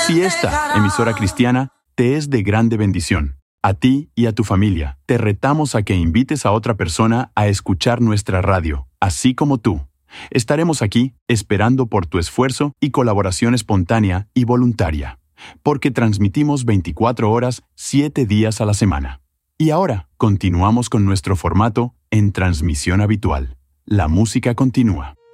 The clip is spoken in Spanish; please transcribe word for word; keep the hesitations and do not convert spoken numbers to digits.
Si esta emisora cristiana te es de grande bendición, a ti y a tu familia, te retamos a que invites a otra persona a escuchar nuestra radio, así como tú. Estaremos aquí esperando por tu esfuerzo y colaboración espontánea y voluntaria, porque transmitimos veinticuatro horas, siete días a la semana. Y ahora continuamos con nuestro formato en transmisión habitual. La música continúa.